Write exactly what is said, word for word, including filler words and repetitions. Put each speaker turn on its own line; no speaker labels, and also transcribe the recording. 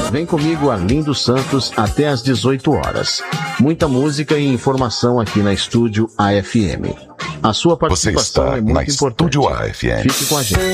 Vem comigo, Arlindo Santos, até às dezoito horas. Muita música e informação aqui na Estúdio A F M. A sua participação
Você está
é muito
na
importante.
Estúdio A F M.
Fique com a gente.